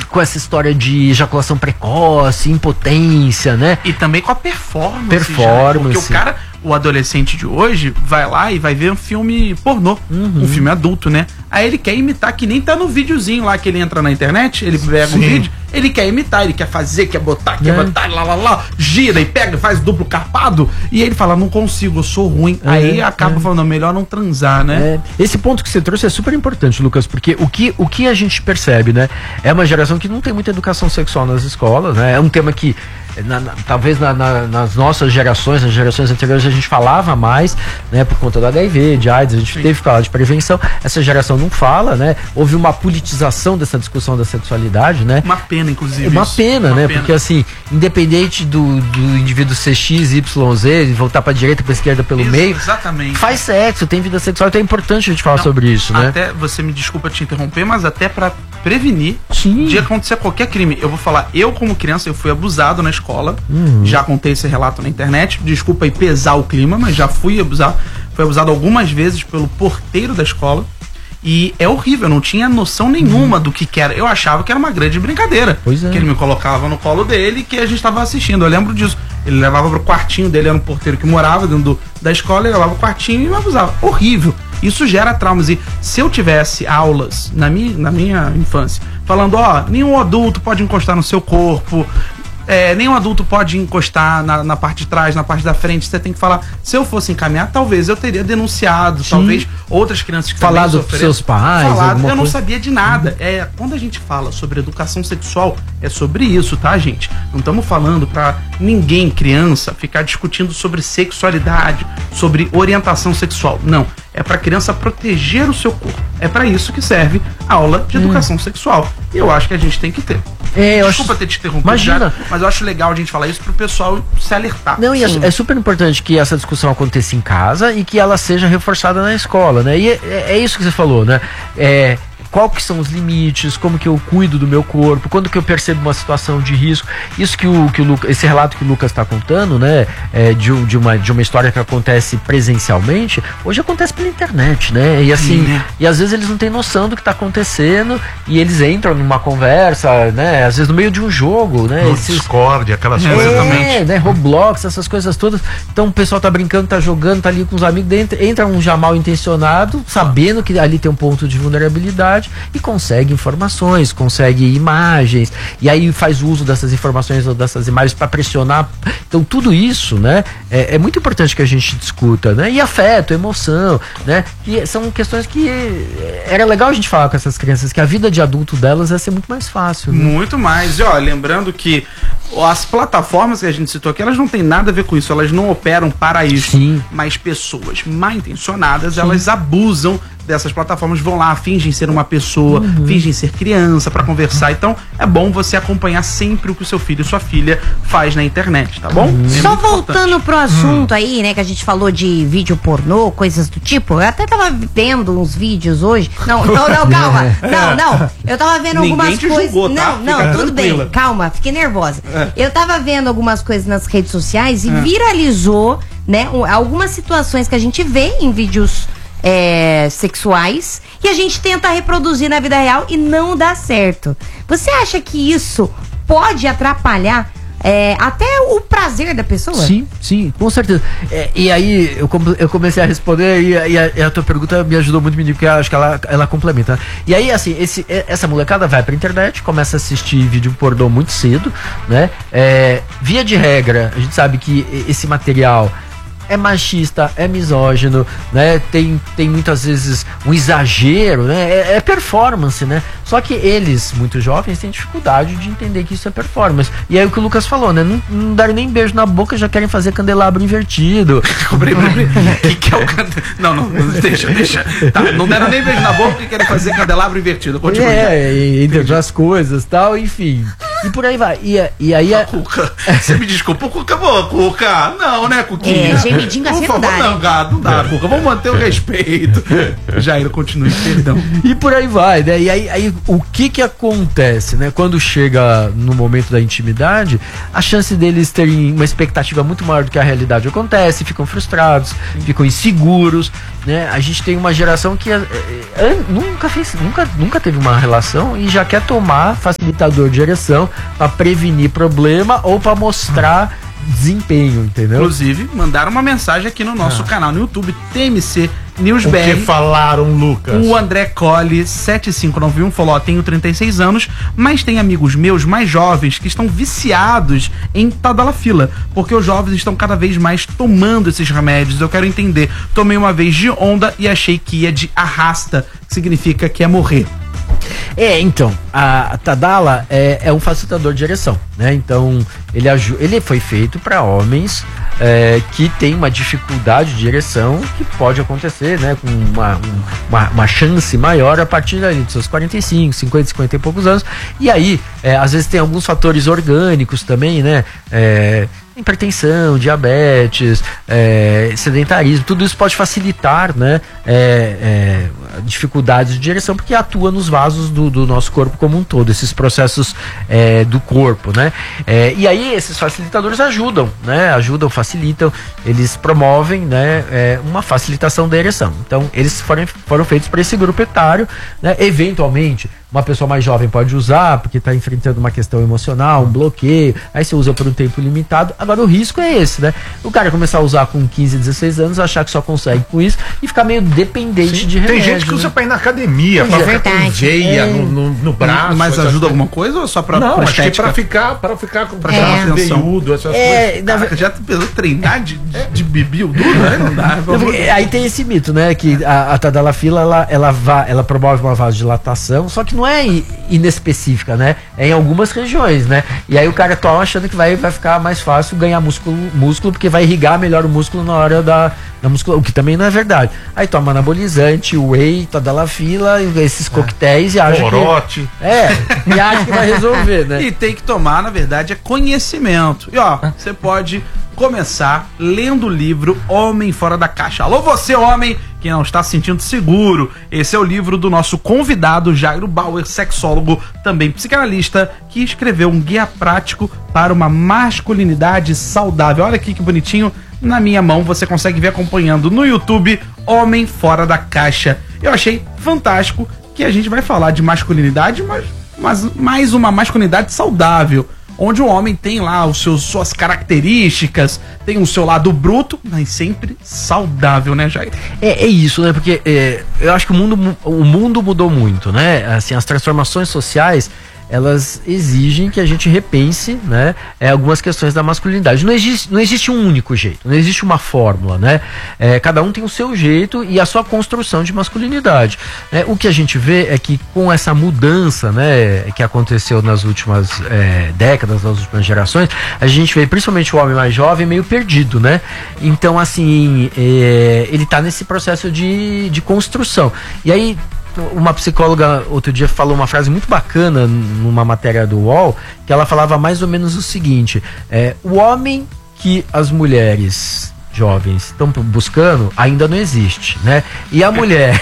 com essa história de ejaculação precoce, impotência, né? E também com a performance. Performance. Porque o adolescente de hoje vai lá e vai ver um filme pornô, um filme adulto, né? Aí ele quer imitar, que nem tá no videozinho lá que ele entra na internet, ele pega um vídeo, ele quer imitar, ele quer fazer, quer botar, gira e pega, faz duplo carpado, e ele fala, não consigo, eu sou ruim. Aí acaba falando, melhor não transar, né? Esse ponto que você trouxe é super importante, Lucas, porque o que a gente percebe, né? É uma geração que não tem muita educação sexual nas escolas, né? É um tema que talvez nas nossas gerações, nas gerações anteriores, a gente falava mais, né, por conta do HIV, de AIDS, a gente teve que falar de prevenção. Essa geração não fala, né? Houve uma politização dessa discussão da sexualidade, né? Uma pena, inclusive. Uma pena, né? Porque assim, independente do indivíduo ser X, Y, Z, voltar pra direita, pra esquerda, pelo meio, exatamente. Faz sexo, tem vida sexual, então é importante a gente falar sobre isso, né? Até, você me desculpa te interromper, mas até pra prevenir de acontecer qualquer crime. Eu vou falar, eu como criança, eu fui abusado na escola, já contei esse relato na internet, desculpa aí pesar o clima, mas já fui abusado algumas vezes pelo porteiro da escola, e é horrível, eu não tinha noção nenhuma do que era, eu achava que era uma grande brincadeira, que ele me colocava no colo dele, que a gente estava assistindo, eu lembro disso, ele levava pro quartinho dele, era um porteiro que morava dentro da escola, ele levava o quartinho e me abusava, horrível. Isso gera traumas, e se eu tivesse aulas na minha infância falando, nenhum adulto pode encostar no seu corpo, nenhum adulto pode encostar na parte de trás, na parte da frente, você tem que falar, se eu fosse encaminhar, talvez eu teria denunciado, talvez outras crianças que falado pros seus pais, eu não sabia de nada. Quando a gente fala sobre educação sexual, é sobre isso, tá, gente? Não estamos falando pra ninguém, criança, ficar discutindo sobre sexualidade, sobre orientação sexual, não. É pra criança proteger o seu corpo. É pra isso que serve a aula de educação sexual. E eu acho que a gente tem que ter. Desculpa ter te interrompido, imagina, mas eu acho legal a gente falar isso pro pessoal se alertar. Não, e é super importante que essa discussão aconteça em casa e que ela seja reforçada na escola, né? E é isso que você falou, né? Qual que são os limites, como que eu cuido do meu corpo, quando que eu percebo uma situação de risco. Isso que esse relato que o Lucas está contando, né, de uma história que acontece presencialmente, hoje acontece pela internet, né, e assim, e às vezes eles não têm noção do que está acontecendo, e eles entram numa conversa, né, às vezes no meio de um jogo, né, Discord, aquelas coisas também, né, Roblox, essas coisas todas. Então o pessoal tá brincando, tá jogando, tá ali com os amigos, entra um já mal intencionado, sabendo que ali tem um ponto de vulnerabilidade, e consegue informações, consegue imagens, e aí faz uso dessas informações ou dessas imagens para pressionar. Então tudo isso, né, é muito importante que a gente discuta, né, e afeto, emoção, né, que são questões que era legal a gente falar com essas crianças, que a vida de adulto delas ia ser muito mais fácil, né? Muito mais. E lembrando que as plataformas que a gente citou aqui, elas não têm nada a ver com isso, elas não operam para isso. Mas pessoas mal intencionadas, elas abusam dessas plataformas, vão lá, fingem ser uma pessoa, fingem ser criança para conversar. Então é bom você acompanhar sempre o que o seu filho e sua filha faz na internet, tá bom? Só voltando pro assunto aí, né, que a gente falou de vídeo pornô, coisas do tipo, eu até tava vendo uns vídeos hoje. Não, calma. Não. Eu tava vendo algumas coisas. Não, tudo bem. Calma, fiquei nervosa. Eu tava vendo algumas coisas nas redes sociais e viralizou, né, algumas situações que a gente vê em vídeos sexuais e a gente tenta reproduzir na vida real e não dá certo. Você acha que isso pode atrapalhar até o prazer da pessoa? Sim, com certeza. E aí eu comecei a responder e a tua pergunta me ajudou muito, menino, porque eu acho que ela complementa. E aí, assim, essa molecada vai pra internet, começa a assistir vídeo pornô muito cedo, né? Via de regra, a gente sabe que esse material é machista, é misógino, né? Tem muitas vezes um exagero, né? É performance, né? Só que eles, muito jovens, têm dificuldade de entender que isso é performance. E aí o que o Lucas falou, né? Não deram nem beijo na boca, já querem fazer candelabro invertido. que é o Não, deixa. Tá, não deram nem beijo na boca e querem fazer candelabro invertido. Continua. Entre outras coisas, tal, enfim. E por aí vai. E aí a Cuca. Você me desculpa, o Cuca, Cuca. Não, né, Cuquinha? Gemidinho assim não dá. Não, gato, não dá, Cuca. Vamos manter o respeito. Jair, continue, perdão. E por aí vai, né? E aí o que acontece, né? Quando chega no momento da intimidade, a chance deles terem uma expectativa muito maior do que a realidade acontece, ficam frustrados, ficam inseguros, né? A gente tem uma geração que nunca teve uma relação e já quer tomar facilitador de ereção para prevenir problema ou para mostrar desempenho, entendeu? Inclusive, mandaram uma mensagem aqui no nosso canal no YouTube, TMC News BR. O que falaram, Lucas? O André Colli 7591 falou, ó, tenho 36 anos, mas tem amigos meus mais jovens que estão viciados em Tadalafila, porque os jovens estão cada vez mais tomando esses remédios. Eu quero entender. Tomei uma vez de onda e achei que ia de arrasta, que significa que é morrer. Então, a Tadala é um facilitador de ereção, né? Então, ele foi feito para homens que tem uma dificuldade de ereção que pode acontecer, né? Com uma chance maior a partir ali dos seus 45, 50 e poucos anos. E aí, às vezes tem alguns fatores orgânicos também, né? Hipertensão, diabetes, sedentarismo, tudo isso pode facilitar, né, dificuldades de ereção, porque atua nos vasos do nosso corpo como um todo, esses processos do corpo, né? E aí esses facilitadores ajudam, né? Facilitam, eles promovem, né, uma facilitação da ereção. Então eles foram feitos para esse grupo etário, né? Eventualmente uma pessoa mais jovem pode usar porque está enfrentando uma questão emocional, um bloqueio, aí você usa por um tempo limitado. Agora o risco é esse, né? O cara começar a usar com 15, 16 anos, achar que só consegue com isso e ficar meio dependente de remédio. Tem gente que usa pra ir na academia, pra ficar com veia no braço. Mas ajuda alguma coisa ou só pra não, acho que pra ficar com veiudo, essas coisas. Caraca, já pensou treinar de bibiu duro, né? Não dá. Aí tem esse mito, né? Que a Tadalafila, ela promove uma vasodilatação, só que não é inespecífica, né? É em algumas regiões, né? E aí o cara toma achando que vai ficar mais fácil ganhar músculo, porque vai irrigar melhor o músculo na hora da musculação, o que também não é verdade. Aí toma anabolizante, whey, Tadalafila, esses coquetéis e acha que... e acha que vai resolver, né? E tem que tomar, na verdade, é conhecimento. E ó, você pode começar lendo o livro Homem Fora da Caixa. Alô, você, homem que não está se sentindo seguro. Esse é o livro do nosso convidado Jairo Bauer, sexólogo, também psicanalista, que escreveu um guia prático para uma masculinidade saudável. Olha aqui que bonitinho. Na minha mão, você consegue ver acompanhando no YouTube Homem Fora da Caixa. Eu achei fantástico que a gente vai falar de masculinidade, mas mais uma masculinidade saudável, onde o homem tem lá suas características, tem o seu lado bruto, mas sempre saudável, né, Jair? É isso, né? Porque eu acho que o mundo mudou muito, né? Assim, as transformações sociais, elas exigem que a gente repense, né, algumas questões da masculinidade. Não existe um único jeito, não existe uma fórmula, né? Cada um tem o seu jeito e a sua construção de masculinidade. O que a gente vê é que com essa mudança, né, que aconteceu nas últimas décadas, nas últimas gerações, a gente vê principalmente o homem mais jovem meio perdido, né? Então, assim, ele está nesse processo de construção. E aí, uma psicóloga outro dia falou uma frase muito bacana numa matéria do UOL, que ela falava mais ou menos o seguinte: o homem que as mulheres jovens estão buscando ainda não existe, né? E a mulher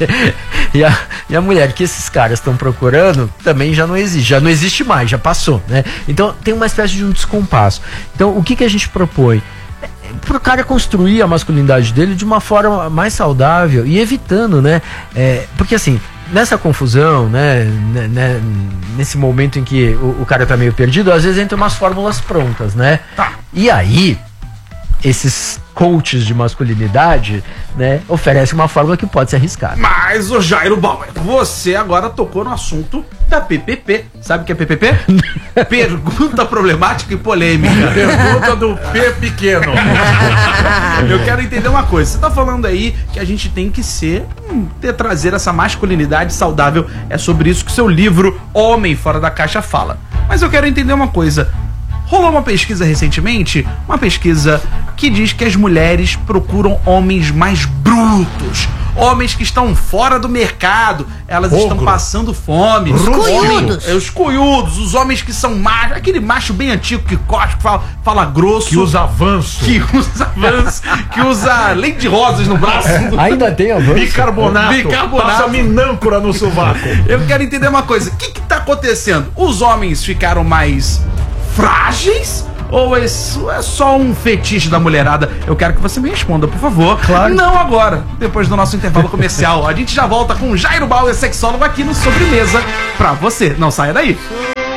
e a mulher que esses caras estão procurando também já não existe mais, já passou, né? Então tem uma espécie de um descompasso. Então o que a gente propõe? Para o cara construir a masculinidade dele de uma forma mais saudável e evitando, né? Porque assim, nessa confusão, né? Nesse momento em que o cara tá meio perdido, às vezes entra umas fórmulas prontas, né? Tá. E aí, esses coaches de masculinidade, né, oferecem uma fórmula que pode se arriscar. Mas, ô Jairo Bauer, você agora tocou no assunto da PPP. Sabe o que é PPP? Pergunta problemática e polêmica. Pergunta do P pequeno. Eu quero entender uma coisa. Você tá falando aí que a gente tem que trazer essa masculinidade saudável. É sobre isso que o seu livro Homem Fora da Caixa fala. Mas eu quero entender uma coisa. Rolou uma pesquisa recentemente, uma pesquisa que diz que as mulheres procuram homens mais brutos, homens que estão fora do mercado, elas estão passando fome. Os cunhudos. Os cunhudos, os homens que são machos, aquele macho bem antigo que cospe, fala grosso. Que usa avanço. Que usa leite de rosas no braço. Ainda tem avanço? Bicarbonato. Passa minâncora no sovaco. Eu quero entender uma coisa, o que tá acontecendo? Os homens ficaram mais frágeis? Ou isso é só um fetiche da mulherada? Eu quero que você me responda, por favor. Claro. Não agora, depois do nosso intervalo comercial. A gente já volta com Jairo Bauer, sexólogo, aqui no Sobremesa, pra você. Não saia daí.